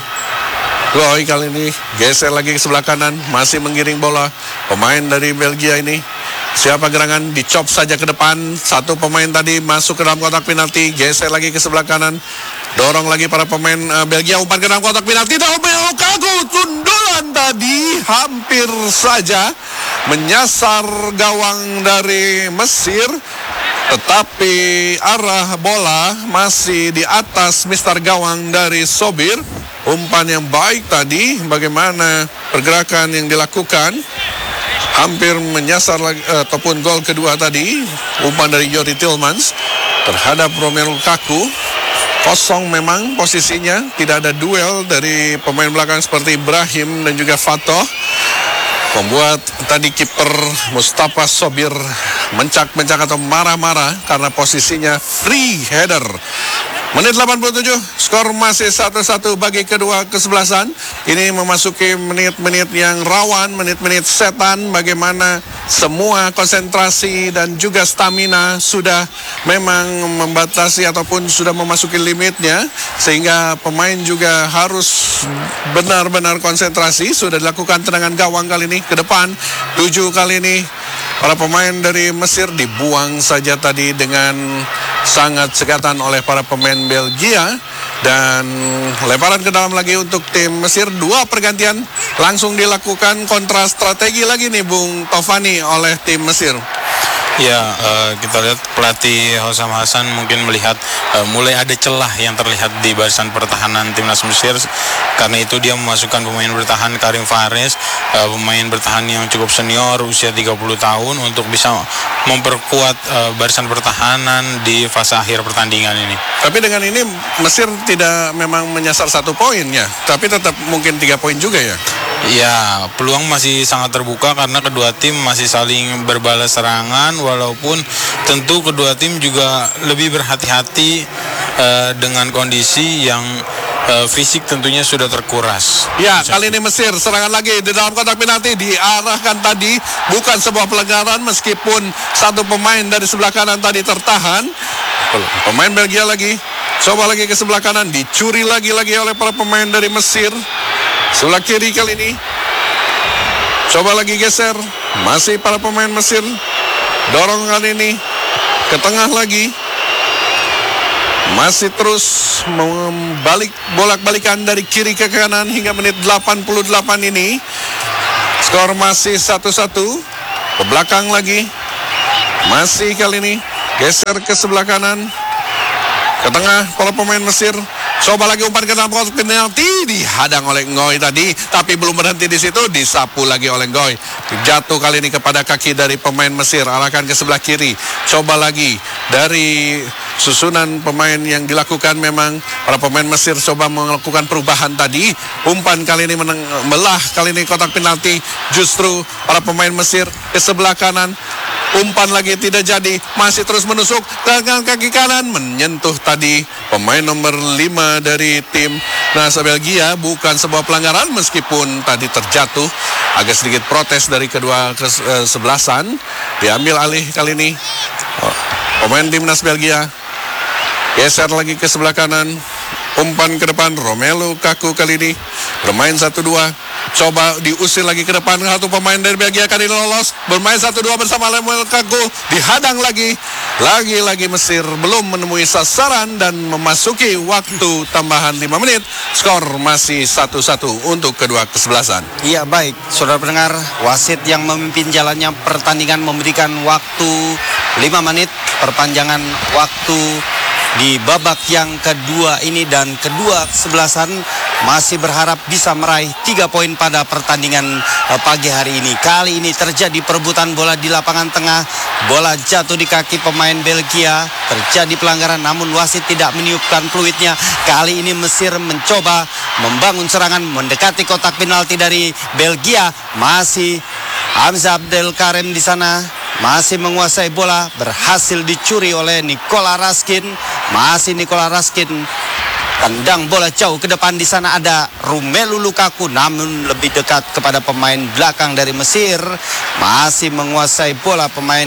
Speaker 2: Roy kali ini geser lagi ke sebelah kanan, masih menggiring bola pemain dari Belgia ini. Siapa gerangan, dicop saja ke depan. Satu pemain tadi masuk ke dalam kotak penalti, geser lagi ke sebelah kanan, dorong lagi para pemain uh, Belgia. Umpan ke dalam kotak penalti, Romelu Lukaku, sundulan tadi hampir saja menyasar gawang dari Mesir, tetapi arah bola masih di atas mister gawang dari Sobir. Umpan yang baik tadi, bagaimana pergerakan yang dilakukan, hampir menyasar lagi, uh, ataupun gol kedua tadi, umpan dari Youri Tillmans terhadap Romelu Lukaku. Kosong memang posisinya, tidak ada duel dari pemain belakang seperti Ibrahim dan juga Fatoh, membuat tadi kiper Mustafa Sobir mencak-mencak atau marah-marah karena posisinya free header. Menit delapan puluh tujuh, skor masih satu satu bagi kedua kesebelasan. Ini memasuki menit-menit yang rawan, menit-menit setan, bagaimana semua konsentrasi dan juga stamina sudah memang membatasi ataupun sudah memasuki limitnya, sehingga pemain juga harus benar-benar konsentrasi. Sudah dilakukan tendangan gawang kali ini ke depan, tujuh kali ini para pemain dari Mesir dibuang saja tadi dengan sangat sekatan oleh para pemain Belgia. Dan lemparan ke dalam lagi untuk tim Mesir. Dua pergantian langsung dilakukan, kontra strategi lagi nih Bung Tovani oleh tim Mesir.
Speaker 3: Ya, uh, kita lihat pelatih Hosam Hasan mungkin melihat uh, mulai ada celah yang terlihat di barisan pertahanan timnas Mesir. Karena itu dia memasukkan pemain bertahan Karim Fares, uh, pemain bertahan yang cukup senior, usia tiga puluh tahun, untuk bisa memperkuat uh, barisan pertahanan di fase akhir pertandingan ini.
Speaker 2: Tapi dengan ini Mesir tidak memang menyasar satu poin ya, tapi tetap mungkin tiga poin juga ya.
Speaker 3: Ya, peluang masih sangat terbuka karena kedua tim masih saling berbalas serangan, walaupun tentu kedua tim juga lebih berhati-hati eh, dengan kondisi yang eh, fisik tentunya sudah terkuras.
Speaker 2: Ya, kali ini Mesir serangan lagi di dalam kotak penalti, diarahkan tadi, bukan sebuah pelanggaran meskipun satu pemain dari sebelah kanan tadi tertahan. Pemain Belgia lagi, coba lagi ke sebelah kanan, dicuri lagi-lagi oleh para pemain dari Mesir. Sebelah kiri kali ini, coba lagi geser, masih para pemain Mesir. Dorong kali ini ke tengah lagi, masih terus membalik bolak-balikan dari kiri ke kanan hingga menit delapan puluh delapan ini. Skor masih satu satu. Ke belakang lagi, masih kali ini geser ke sebelah kanan, ke tengah para pemain Mesir. Coba lagi umpan ke dalam kotak penalti, dihadang oleh Ngoy tadi, tapi belum berhenti di situ, disapu lagi oleh Ngoy. Jatuh kali ini kepada kaki dari pemain Mesir, arahkan ke sebelah kiri. Coba lagi dari susunan pemain yang dilakukan, memang para pemain Mesir coba melakukan perubahan tadi. Umpan kali ini meneng, melah kali ini kotak penalti, justru para pemain Mesir ke sebelah kanan. Umpan lagi tidak jadi, masih terus menusuk dengan kaki kanan, menyentuh tadi pemain nomor lima dari tim Nasa Belgia. Bukan sebuah pelanggaran meskipun tadi terjatuh, agak sedikit protes dari kedua kesebelasan. Diambil alih kali ini oh, pemain timnas Belgia. Geser lagi ke sebelah kanan, umpan ke depan, Romelu Lukaku kali ini bermain satu dua. Coba diusir lagi ke depan, satu pemain dari Belgia kali ini lolos, bermain satu dua bersama Romelu Lukaku, dihadang lagi. Lagi-lagi Mesir belum menemui sasaran dan memasuki waktu tambahan lima menit. Skor masih satu satu untuk kedua kesebelasan.
Speaker 1: Iya, baik, saudara pendengar, wasit yang memimpin jalannya pertandingan memberikan waktu lima menit perpanjangan waktu di babak yang kedua ini, dan kedua kesebelasan masih berharap bisa meraih tiga poin pada pertandingan uh, pagi hari ini. Kali ini terjadi perebutan bola di lapangan tengah, bola jatuh di kaki pemain Belgia, terjadi pelanggaran namun wasit tidak meniupkan peluitnya. Kali ini Mesir mencoba membangun serangan mendekati kotak penalti dari Belgia. Masih Hamza Abdel Karim di sana, masih menguasai bola, berhasil dicuri oleh Nikola Raskin. Masih Nikola Raskin tendang bola jauh ke depan. Di sana ada Romelu Lukaku, namun lebih dekat kepada pemain belakang dari Mesir. Masih menguasai bola pemain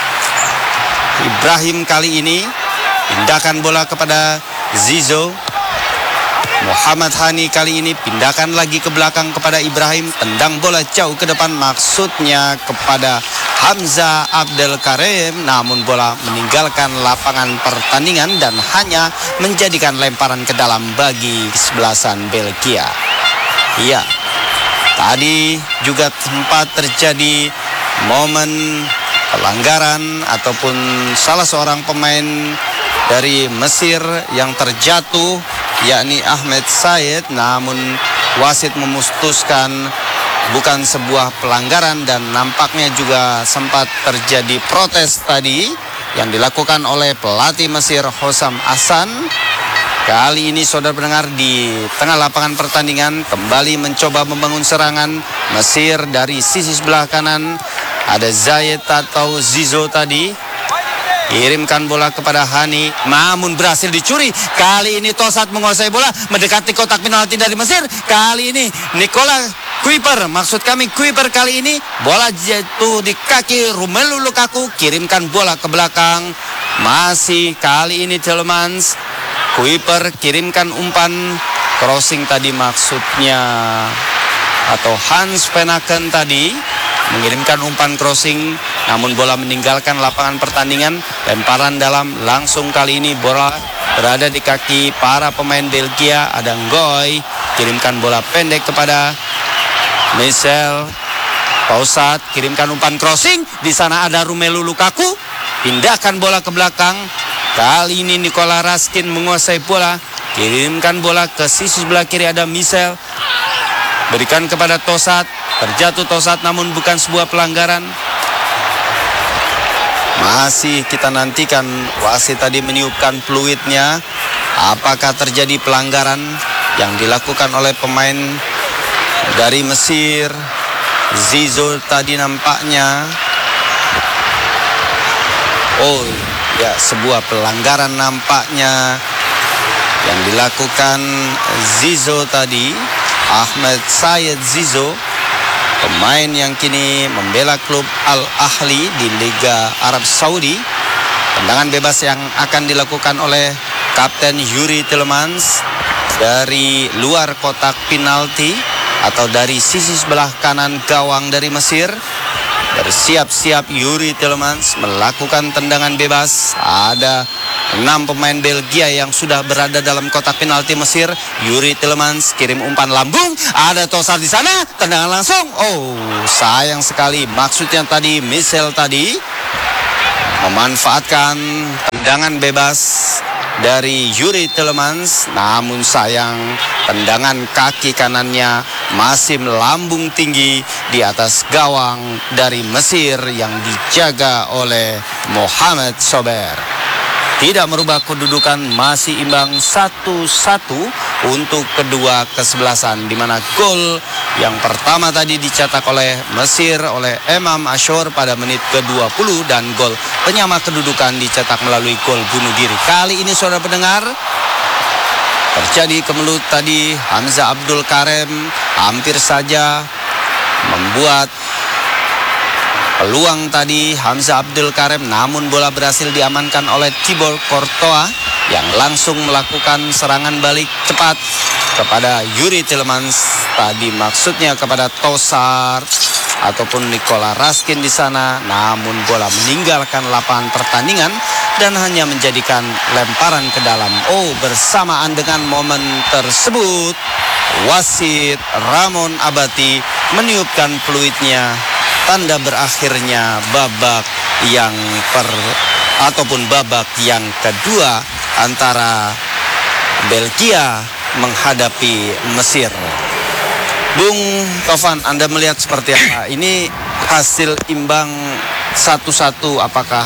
Speaker 1: Ibrahim kali ini. Pindahkan bola kepada Zizo. Muhammad Hani kali ini pindahkan lagi ke belakang kepada Ibrahim, tendang bola jauh ke depan, maksudnya kepada Hamza Abdel Karim, namun bola meninggalkan lapangan pertandingan dan hanya menjadikan lemparan ke dalam bagi kesebelasan Belgia. Iya, tadi juga sempat terjadi momen pelanggaran ataupun salah seorang pemain dari Mesir yang terjatuh, yakni Ahmed Said, namun wasit memutuskan bukan sebuah pelanggaran, dan nampaknya juga sempat terjadi protes tadi yang dilakukan oleh pelatih Mesir Hossam Hassan. Kali ini saudara pendengar, di tengah lapangan pertandingan kembali mencoba membangun serangan Mesir dari sisi sebelah kanan. Ada Zayed atau Zizo tadi, kirimkan bola kepada Hani, namun berhasil dicuri. Kali ini Tosat menguasai bola mendekati kotak penalti dari Mesir. Kali ini Nikola Kuiper, maksud kami Kuiper kali ini, bola jatuh di kaki Romelu Lukaku, kirimkan bola ke belakang. Masih kali ini Tielemans, Kuiper kirimkan umpan crossing tadi, maksudnya atau Hans Penaken tadi mengirimkan umpan crossing, namun bola meninggalkan lapangan pertandingan. Lemparan dalam langsung kali ini bola berada di kaki para pemain Belgia. Ada Ngoy, kirimkan bola pendek kepada Michel Pausat, kirimkan umpan crossing. Di sana ada Romelu Lukaku, pindahkan bola ke belakang. Kali ini Nikola Raskin menguasai bola, kirimkan bola ke sisi sebelah kiri. Ada Michel, berikan kepada Tosat, terjatuh Tosat namun bukan sebuah pelanggaran. Masih kita nantikan wasit tadi meniupkan peluitnya. Apakah terjadi pelanggaran yang dilakukan oleh pemain dari Mesir? Zizo tadi nampaknya, oh ya, sebuah pelanggaran nampaknya yang dilakukan Zizo tadi, Ahmed Syed Zizo, pemain yang kini membela klub Al Ahli di Liga Arab Saudi. Tendangan bebas yang akan dilakukan oleh Kapten Yuri Tielemans dari luar kotak penalti atau dari sisi sebelah kanan gawang dari Mesir. Bersiap-siap Yuri Tielemans melakukan tendangan bebas. Ada enam pemain Belgia yang sudah berada dalam kotak penalti Mesir. Yuri Tielemans kirim umpan lambung. Ada Tosar di sana. Tendangan langsung. Oh, sayang sekali. Maksudnya tadi Michel tadi memanfaatkan tendangan bebas dari Yuri Tielemans, namun sayang tendangan kaki kanannya masih melambung tinggi di atas gawang dari Mesir yang dijaga oleh Mohamed Sober. Tidak merubah kedudukan, masih imbang satu satu untuk kedua kesebelasan, di mana gol yang pertama tadi dicetak oleh Mesir oleh Emam Ashur pada menit ke dua puluh dan gol penyama kedudukan dicetak melalui gol bunuh diri. Kali ini saudara pendengar terjadi kemelut tadi. Hamzah Abdul Karim hampir saja membuat peluang tadi Hamzah Abdul Karim, namun bola berhasil diamankan oleh Thibaut Courtois yang langsung melakukan serangan balik cepat kepada Yuri Tielemans. Tadi maksudnya kepada Tosar ataupun Nikola Raskin di sana, namun bola meninggalkan lapangan pertandingan dan hanya menjadikan lemparan ke dalam. Oh, bersamaan dengan momen tersebut, wasit Ramon Abati meniupkan peluitnya, tanda berakhirnya babak yang per ataupun babak yang kedua antara Belgia menghadapi Mesir. Bung Tovan, Anda melihat seperti apa? Ini hasil imbang satu satu, apakah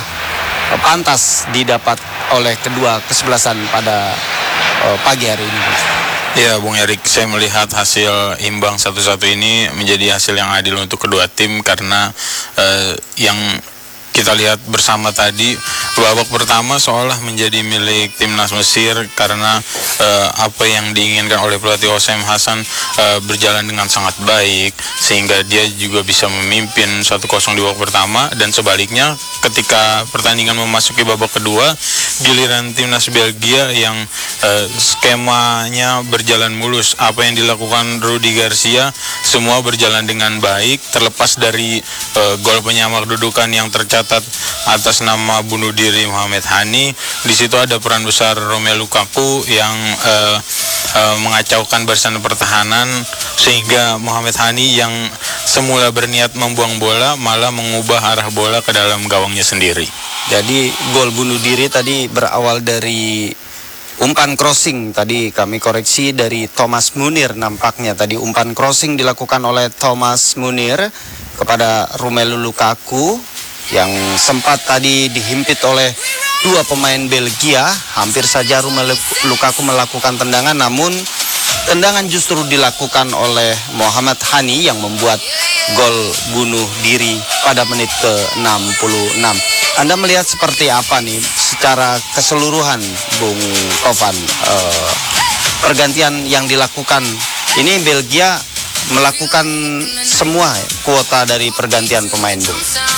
Speaker 1: pantas didapat oleh kedua kesebelasan pada uh, pagi hari ini?
Speaker 3: Ya, Bung Erik, saya melihat hasil imbang satu satu ini menjadi hasil yang adil untuk kedua tim karena uh, yang kita lihat bersama tadi, babak pertama seolah menjadi milik timnas Mesir karena uh, apa yang diinginkan oleh pelatih Hossein Hassan uh, berjalan dengan sangat baik sehingga dia juga bisa memimpin satu kosong di babak pertama, dan sebaliknya ketika pertandingan memasuki babak kedua, giliran timnas Belgia yang uh, skemanya berjalan mulus. Apa yang dilakukan Rudi Garcia semua berjalan dengan baik, terlepas dari uh, gol penyama kedudukan yang tercatat atas nama bunuh diri Mohamed Hani. Di situ ada peran besar Romelu Lukaku yang uh, uh, mengacaukan barisan pertahanan sehingga Mohamed Hani yang semula berniat membuang bola malah mengubah arah bola ke dalam gawangnya sendiri.
Speaker 1: Jadi gol bunuh diri tadi berawal dari umpan crossing, tadi kami koreksi dari Thomas Munir nampaknya. Tadi umpan crossing dilakukan oleh Thomas Munir kepada Romelu Lukaku yang sempat tadi dihimpit oleh dua pemain Belgia. Hampir saja Romelu Lukaku melakukan tendangan, namun tendangan justru dilakukan oleh Mohamed Hani yang membuat gol bunuh diri pada menit ke enam puluh enam. Anda melihat seperti apa nih secara keseluruhan, Bung Tovan, uh, pergantian yang dilakukan ini? Belgia melakukan semua kuota dari pergantian pemain, Bung.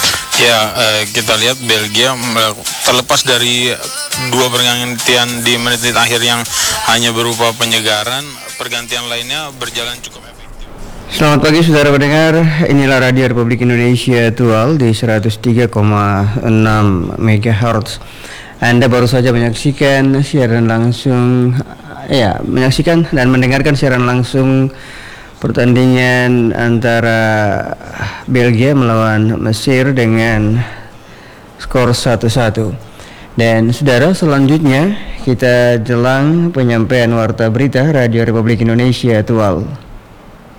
Speaker 3: Ya, eh, kita lihat Belgia terlepas dari dua pergantian di menit-menit akhir yang hanya berupa penyegaran, pergantian lainnya berjalan cukup efektif.
Speaker 4: Selamat pagi saudara pendengar, inilah Radio Republik Indonesia Tual di seratus tiga koma enam megahertz. Anda baru saja menyaksikan siaran langsung, ya menyaksikan dan mendengarkan siaran langsung pertandingan antara Belgia melawan Mesir dengan skor satu satu. Dan saudara, selanjutnya kita jelang penyampaian warta berita Radio Republik Indonesia Tual.